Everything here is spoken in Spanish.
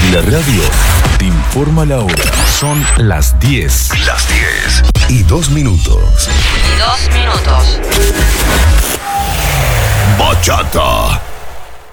La radio te informa la hora. Son las 10. Las 10 y 2 minutos. Y 2 minutos. Bachata.